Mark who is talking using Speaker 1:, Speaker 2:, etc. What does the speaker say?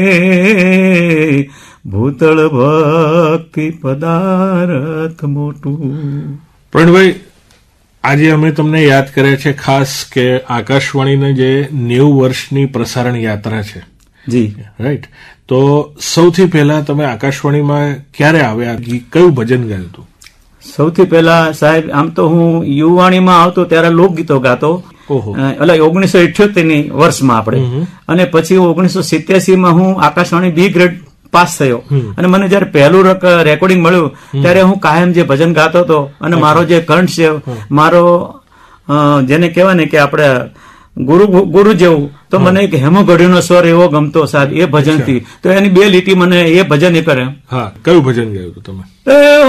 Speaker 1: ભૂતળ ભક્તિ પદાર્થ મોટું.
Speaker 2: પ્રવીણભાઈ, આજે અમે તમને યાદ કર્યા છે ખાસ કે આકાશવાણીની જે 90 વર્ષની પ્રસારણ યાત્રા છે.
Speaker 1: જી
Speaker 2: રાઈટ. તો સૌથી પહેલા તમે આકાશવાણીમાં ક્યારે આવ્યા, કયું ભજન ગાયું હતું?
Speaker 1: સૌથી પહેલા સાહેબ, આમ તો હું યુવાણીમાં આવતો ત્યારે લોકગીતો ગાતો, એટલે 1978 ની વર્ષમાં આપણે, અને પછી 1987 માં હું આકાશવાણી બી ગ્રેડ પાસ થયો, અને મને જયારે પહેલું રેકોર્ડિંગ મળ્યું ત્યારે હું કાયમ જે ભજન ગાતો હતો, અને મારો જે કંઠ છે, મારો જેને કહેવાય ને કે આપણે ગુરુ જેવું, તો મને એક હેમોગઢીનો સ્વર એવો ગમતો સાહેબ એ ભજનથી. તો એની 2 લીટી મને એ ભજન એ કરે.
Speaker 2: હા, કયું ભજન ગાયું હતું તમે?